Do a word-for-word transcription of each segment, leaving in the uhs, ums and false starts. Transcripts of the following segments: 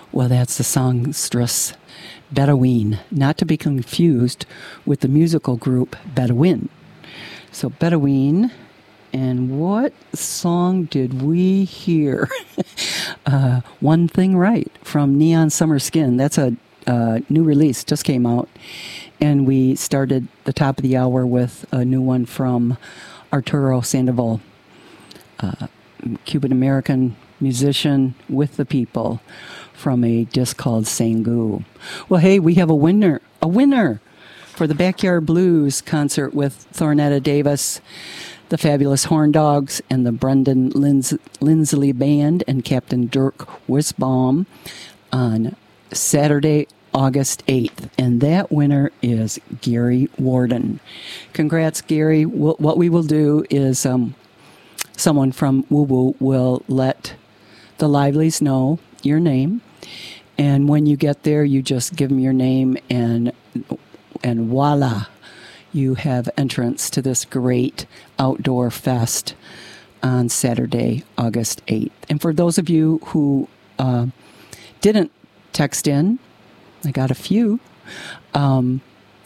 Well, that's the songstress Bedouine, not to be confused with the musical group Bedouin. So Bedouine, and what song did we hear? uh, One Thing Right from Neon Summer Skin. That's a uh, new release, just came out. And we started the top of the hour with a new one from Arturo Sandoval, uh, Cuban-American musician with the people, from a disc called Sangu. Well, hey, we have a winner, a winner for the Backyard Blues concert with Thornetta Davis, the Fabulous Horn Dogs, and the Brendan Lins- Lindsley Band, and Captain Dirk Wisbaum on Saturday, August eighth. And that winner is Gary Warden. Congrats, Gary. We'll, what we will do is um, someone from Woo Woo will let the Livelies know your name. And when you get there, you just give them your name, and and voila, you have entrance to this great outdoor fest on Saturday, August eighth. And for those of you who uh, didn't text in, I got a few. Um,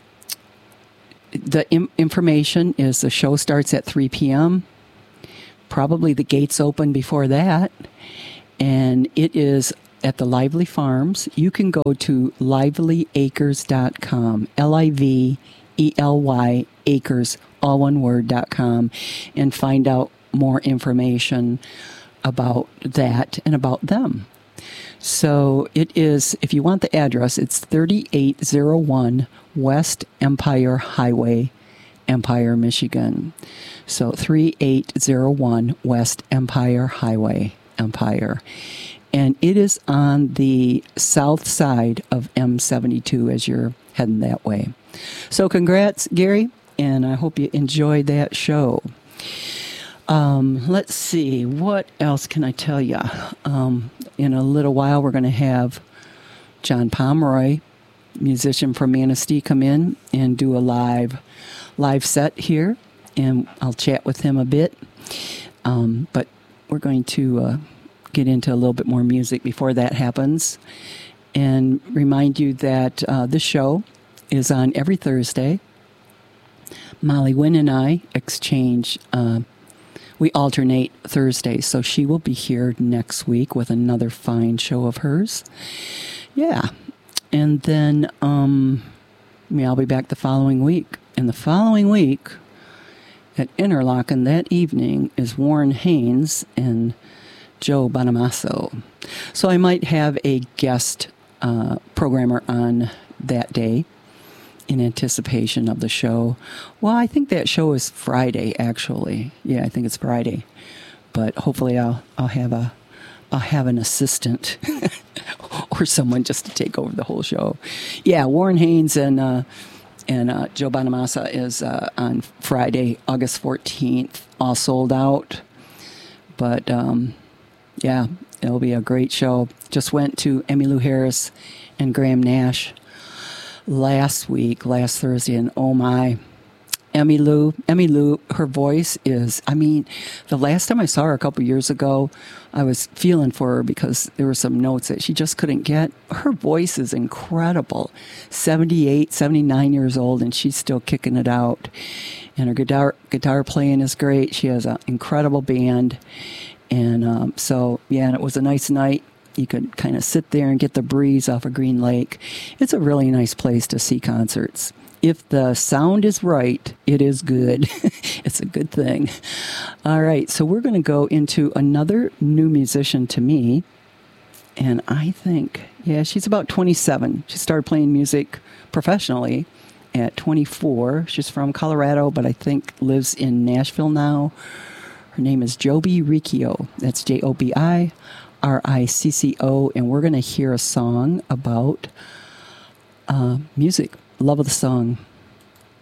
the im- information is the show starts at three p.m. Probably the gates open before that. And it is at the Lively Farms. You can go to lively acres dot com, L I V E L Y, acres, all one word, dot com, and find out more information about that and about them. So it is, if you want the address, it's thirty-eight oh one West Empire Highway, Empire, Michigan. So thirty-eight oh one West Empire Highway, Empire. And it is on the south side of M seventy-two as you're heading that way. So congrats, Gary, and I hope you enjoyed that show. Um, let's see, what else can I tell you? Um, in a little while, we're going to have John Pomeroy, musician from Manistee, come in and do a live live set here, and I'll chat with him a bit. Um, but we're going to uh, get into a little bit more music before that happens, and remind you that uh, this show is on every Thursday. Molly Wynn and I exchange, uh, we alternate Thursdays, so she will be here next week with another fine show of hers. Yeah. And then um, I mean, I'll be back the following week. And the following week at Interlochen that evening is Warren Haynes and Joe Bonamassa. So I might have a guest uh, programmer on that day in anticipation of the show. Well, I think that show is Friday, actually. Yeah, I think it's Friday. But hopefully I'll I'll have a I'll have an assistant or someone just to take over the whole show. Yeah, Warren Haynes and uh, and uh, Joe Bonamassa is uh, on Friday, August fourteenth, all sold out. But um, yeah, it'll be a great show. Just went to Emmylou Harris and Graham Nash last week, last Thursday, and oh my, Emmylou, Emmylou, her voice is, I mean, the last time I saw her a couple years ago, I was feeling for her because there were some notes that she just couldn't get. Her voice is incredible. seventy-eight, seventy-nine years old, and she's still kicking it out. And her guitar guitar playing is great. She has an incredible band. And um, so, yeah, and it was a nice night. You could kind of sit there and get the breeze off of Green Lake. It's a really nice place to see concerts. If the sound is right, it is good. It's a good thing. All right, so we're going to go into another new musician to me. And I think, yeah, she's about twenty-seven. She started playing music professionally at twenty-four. She's from Colorado, but I think lives in Nashville now. Her name is Jobi Riccio. That's J O B I R I C C O, and we're going to hear a song about uh, music. Love of the song.